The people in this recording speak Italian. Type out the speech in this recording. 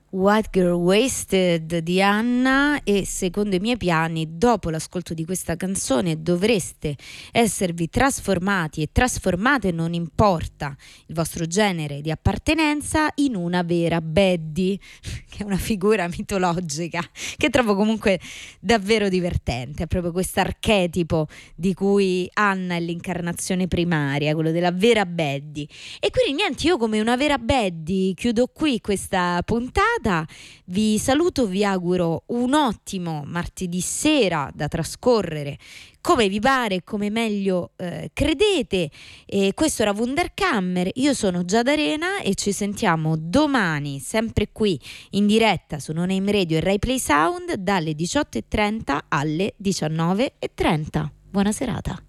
White Girl Wasted di Anna, e secondo i miei piani, dopo l'ascolto di questa canzone, dovreste esservi trasformati e trasformate, non importa il vostro genere di appartenenza, in una vera baddie, che è una figura mitologica che trovo comunque davvero divertente. È proprio questo archetipo di cui Anna è l'incarnazione primaria, quello della vera baddie. E quindi niente, io come una vera baddie chiudo qui questa puntata. Vi saluto, vi auguro un ottimo martedì sera da trascorrere come vi pare, come meglio credete. E questo era Wunderkammer, io sono Giada Arena e ci sentiamo domani sempre qui in diretta su No Name Radio e Rai Play Sound dalle 18:30 alle 19:30. Buona serata.